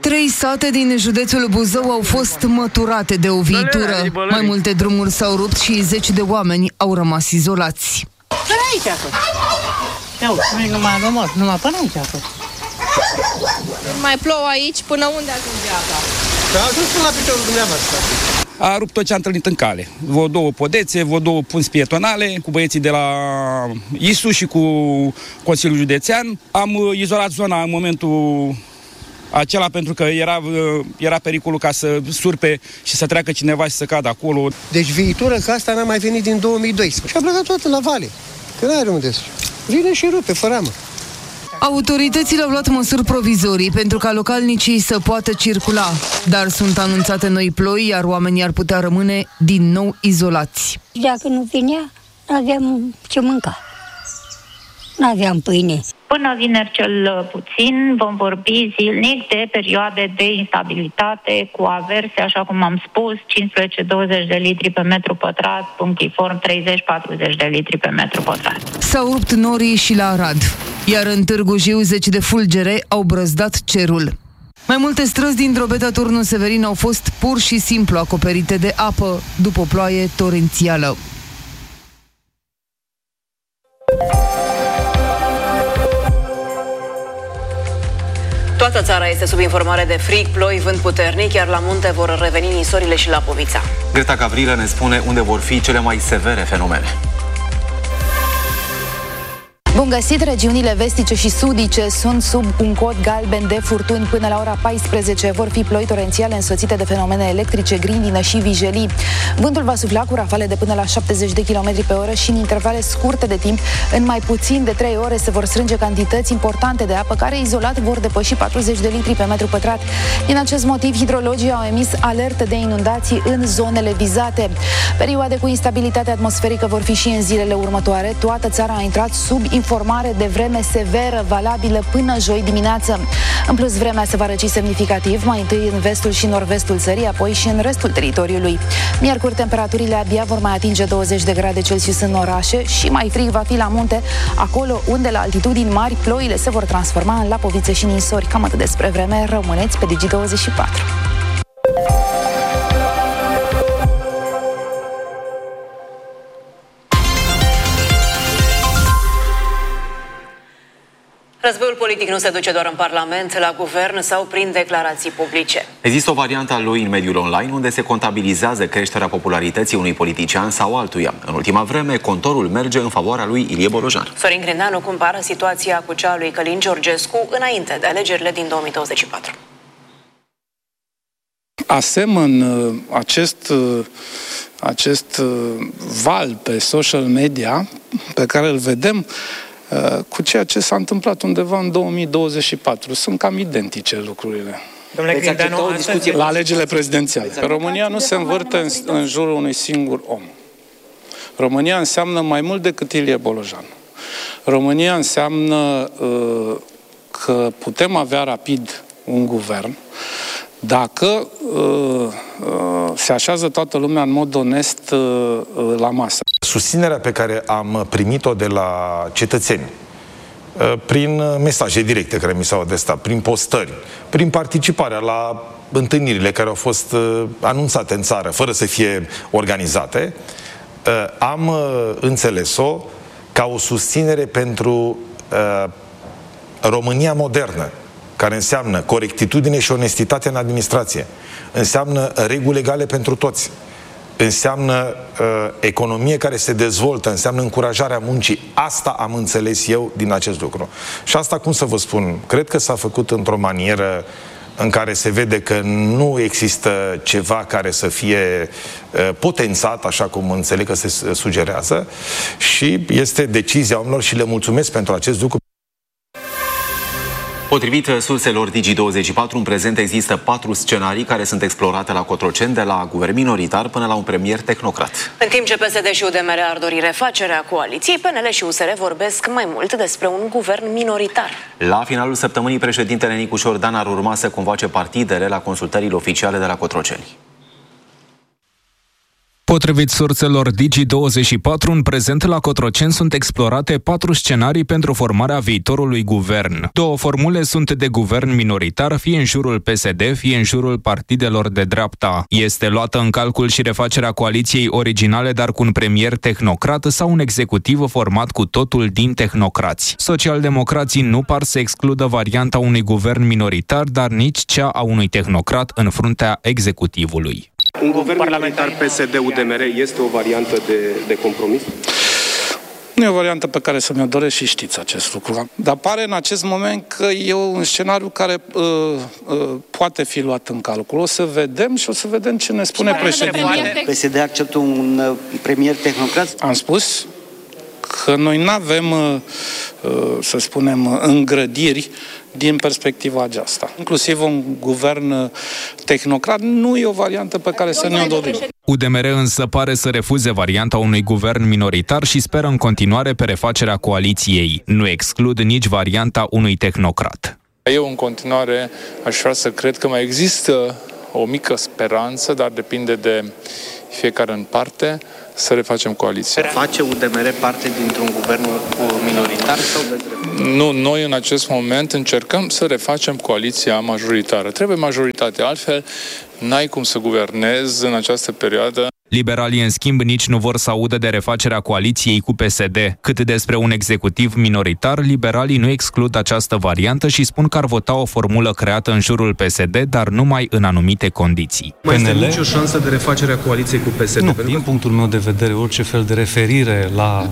3 sate din județul Buzău au fost măturate de o viitură. Mai multe drumuri s-au rupt și 10 de oameni au rămas izolați. Până aici a fost. Numai până aici a fost. Mai plouă aici, până unde ajunge apa? A ajuns până la piciorul dumneavoastră. A rupt tot ce a întâlnit în cale. Vă 2 podețe, vă 2 punți pietonale, cu băieții de la ISU și cu Consiliul Județean. Am izolat zona în momentul acela pentru că era pericolul ca să surpe și să treacă cineva și să cadă acolo. Deci viitură ca asta n-a mai venit din 2012. Și a plecat toată la vale. Că n-are unde să. Vine și rupe, fără amă. Autoritățile au luat măsuri provizorii pentru ca localnicii să poată circula, dar sunt anunțate noi ploi, iar oamenii ar putea rămâne din nou izolați. Dacă nu vinea, n-aveam ce mânca. N-aveam pâine. Până vineri cel puțin vom vorbi zilnic de perioade de instabilitate cu averse, așa cum am spus, 15-20 de litri pe metru pătrat, punctiform 30-40 de litri pe metru pătrat. S-au rupt norii și la Arad, iar în Târgu Jiu 10 de fulgere au brăzdat cerul. Mai multe străzi din Drobeta Turnu Severin au fost pur și simplu acoperite de apă după o ploaie torențială. Toată țara este sub informare de frig, ploi, vânt puternic, iar la munte vor reveni nisorile și Lapovița. Greta Gavrilă ne spune unde vor fi cele mai severe fenomene. Bun găsit, regiunile vestice și sudice sunt sub un cod galben de furtuni. Până la ora 14 vor fi ploi torențiale însoțite de fenomene electrice, grindină și vijelii. Vântul va sufla cu rafale de până la 70 de km pe oră și în intervale scurte de timp. În mai puțin de 3 ore se vor strânge cantități importante de apă care izolat vor depăși 40 de litri pe metru pătrat. Din acest motiv, hidrologii au emis alertă de inundații în zonele vizate. Perioade cu instabilitate atmosferică vor fi și în zilele următoare. Toată țara a intrat sub informare de vreme severă, valabilă până joi dimineață. În plus, vremea se va răci semnificativ, mai întâi în vestul și nord-vestul țării, apoi și în restul teritoriului. Miercuri, temperaturile abia vor mai atinge 20 de grade Celsius în orașe și mai frig va fi la munte, acolo unde la altitudini mari ploile se vor transforma în lapovițe și ninsori. Cam atât despre vreme, rămâneți pe Digi24. Războiul politic nu se duce doar în Parlament, la guvern sau prin declarații publice. Există o variantă a lui în mediul online unde se contabilizează creșterea popularității unui politician sau altuia. În ultima vreme, contorul merge în favoarea lui Ilie Bolojan. Sorin Grindeanu compară situația cu cea a lui Călin Georgescu înainte de alegerile din 2024. Asemăn acest val pe social media pe care îl vedem cu ceea ce s-a întâmplat undeva în 2024. Sunt cam identice lucrurile. La alegerile prezidențiale. România nu se învârte în jurul unui singur om. România înseamnă mai mult decât Ilie Bolojan. România înseamnă că putem avea rapid un guvern dacă se așează toată lumea în mod onest la masă. Susținerea pe care am primit-o de la cetățeni, prin mesaje directe care mi s-au adresat, prin postări, prin participarea la întâlnirile care au fost anunțate în țară, fără să fie organizate, am înțeles-o ca o susținere pentru România modernă, care înseamnă corectitudine și onestitate în administrație, înseamnă reguli egale pentru toți, înseamnă economie care se dezvoltă, înseamnă încurajarea muncii. Asta am înțeles eu din acest lucru. Și asta, cum să vă spun, cred că s-a făcut într-o manieră în care se vede că nu există ceva care să fie potențat, așa cum înțeleg că se sugerează, și este decizia oamenilor și le mulțumesc pentru acest lucru. Potrivit surselor Digi24, în prezent există 4 scenarii care sunt explorate la Cotroceni, de la guvern minoritar până la un premier tehnocrat. În timp ce PSD și UDMR ar dori refacerea coaliției, PNL și USR vorbesc mai mult despre un guvern minoritar. La finalul săptămânii, președintele Nicușor Dan ar urma să convoace partidele la consultările oficiale de la Cotroceni. Potrivit surselor Digi24, în prezent la Cotroceni sunt explorate 4 scenarii pentru formarea viitorului guvern. 2 formule sunt de guvern minoritar, fie în jurul PSD, fie în jurul partidelor de dreapta. Este luată în calcul și refacerea coaliției originale, dar cu un premier tehnocrat sau un executiv format cu totul din tehnocrați. Socialdemocrații nu par să excludă varianta unui guvern minoritar, dar nici cea a unui tehnocrat în fruntea executivului. Un guvern parlamentar PSD-UDMR este o variantă de compromis? Nu e o variantă pe care să mi-o doresc și știți acest lucru. Dar pare în acest moment că e un scenariu care poate fi luat în calcul. O să vedem și o să vedem ce ne spune președintele. PSD acceptă un premier tehnocrat? Am spus că noi nu avem, să spunem, îngrădiri din perspectiva aceasta. Inclusiv un guvern tehnocrat nu e o variantă pe care să ne-o dorim. UDMR însă pare să refuze varianta unui guvern minoritar și speră în continuare pe refacerea coaliției. Nu exclud nici varianta unui tehnocrat. Eu în continuare aș vrea să cred că mai există o mică speranță, dar depinde de fiecare în parte, să refacem coaliția. Face UDMR parte dintr-un guvern minoritar sau veți refuza? Nu, noi în acest moment încercăm să refacem coaliția majoritară. Trebuie majoritate, altfel n-ai cum să guvernezi în această perioadă. Liberalii, în schimb, nici nu vor să audă de refacerea coaliției cu PSD. Cât despre un executiv minoritar, liberalii nu exclud această variantă și spun că ar vota o formulă creată în jurul PSD, dar numai în anumite condiții. Mai este nicio șansă de refacerea coaliției cu PSD? Nu, din punctul meu de vedere, orice fel de referire la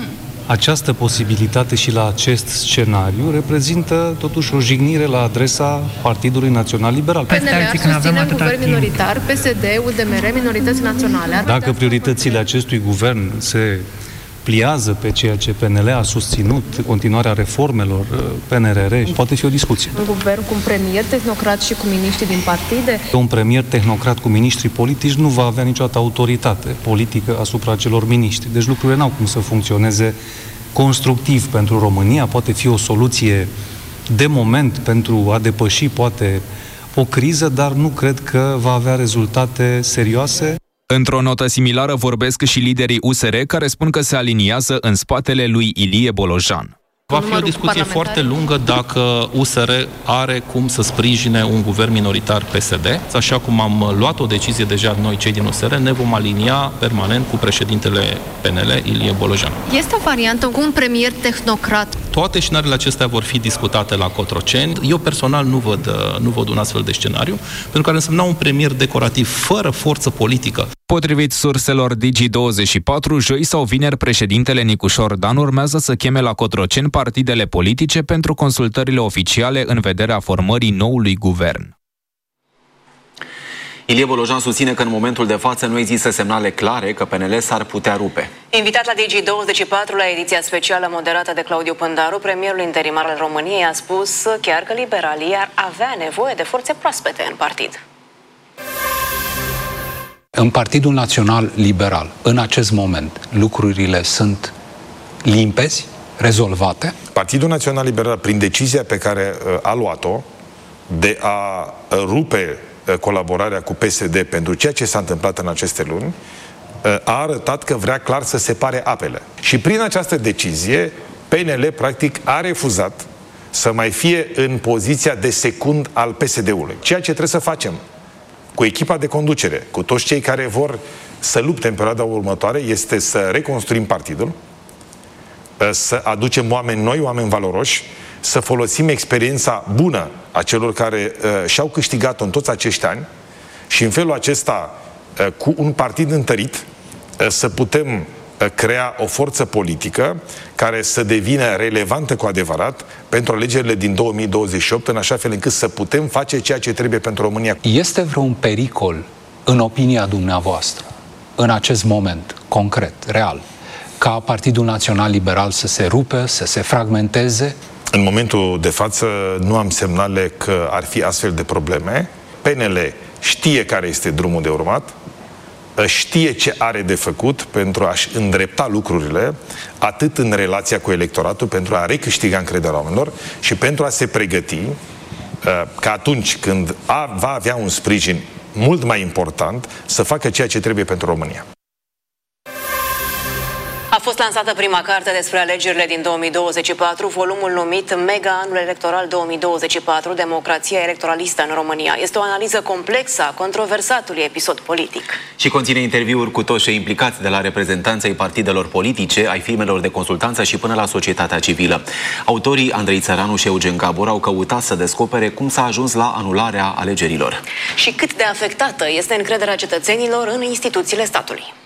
această posibilitate și la acest scenariu reprezintă totuși o jignire la adresa Partidului Național Liberal. PNL susține guvern minoritar, PSD, UDMR, minorități naționale. Dacă prioritățile acestui guvern se pliază pe ceea ce PNL a susținut, continuarea reformelor PNRR, poate fi o discuție. Un guvern cu un premier tehnocrat și cu miniștri din partide? Un premier tehnocrat cu miniștri politici nu va avea niciodată autoritate politică asupra celor miniștri. Deci lucrurile n-au cum să funcționeze constructiv pentru România. Poate fi o soluție de moment pentru a depăși poate o criză, dar nu cred că va avea rezultate serioase. Într-o notă similară vorbesc și liderii USR, care spun că se aliniază în spatele lui Ilie Bolojan. Va fi o discuție foarte lungă dacă USR are cum să sprijine un guvern minoritar PSD. Așa cum am luat o decizie deja noi, cei din USR, ne vom alinia permanent cu președintele PNL, Ilie Bolojan. Este o variantă cu un premier tehnocrat? Toate scenariile acestea vor fi discutate la Cotroceni. Eu personal nu văd un astfel de scenariu, pentru că ar însemna un premier decorativ, fără forță politică. Potrivit surselor Digi24, joi sau vineri, președintele Nicușor Dan urmează să cheme la Cotroceni partidele politice pentru consultările oficiale în vederea formării noului guvern. Ilie Bolojan susține că în momentul de față nu există semnale clare că PNL s-ar putea rupe. Invitat la Digi24 la ediția specială moderată de Claudiu Pândaru, premierul interimar al României a spus chiar că liberalii ar avea nevoie de forțe proaspete în partid. În Partidul Național Liberal, în acest moment, lucrurile sunt limpezi, rezolvate? Partidul Național Liberal, prin decizia pe care a luat-o de a rupe colaborarea cu PSD pentru ceea ce s-a întâmplat în aceste luni, a arătat că vrea clar să separe apele. Și prin această decizie, PNL, practic, a refuzat să mai fie în poziția de secund al PSD-ului. Ceea ce trebuie să facem cu echipa de conducere, cu toți cei care vor să lupte în perioada următoare, este să reconstruim partidul, să aducem oameni noi, oameni valoroși, să folosim experiența bună a celor care și-au câștigat-o în toți acești ani și în felul acesta, cu un partid întărit, să putem crea o forță politică care să devină relevantă cu adevărat pentru alegerile din 2028, în așa fel încât să putem face ceea ce trebuie pentru România. Este vreun pericol, în opinia dumneavoastră, în acest moment, concret, real, ca Partidul Național Liberal să se rupe, să se fragmenteze? În momentul de față nu am semnale că ar fi astfel de probleme. PNL știe care este drumul de urmat, știe ce are de făcut pentru a-și îndrepta lucrurile, atât în relația cu electoratul, pentru a recâștiga încrederea oamenilor și pentru a se pregăti ca atunci când va avea un sprijin mult mai important, să facă ceea ce trebuie pentru România. lansată prima carte despre alegerile din 2024, volumul numit Mega Anul Electoral 2024, Democrația electoralistă în România. Este o analiză complexă a controversatului episod politic. Și conține interviuri cu toți cei implicați, de la reprezentanții ai partidelor politice, ai firmelor de consultanță și până la societatea civilă. Autorii Andrei Țăranu și Eugen Gabor au căutat să descopere cum s-a ajuns la anularea alegerilor. Și cât de afectată este încrederea cetățenilor în instituțiile statului.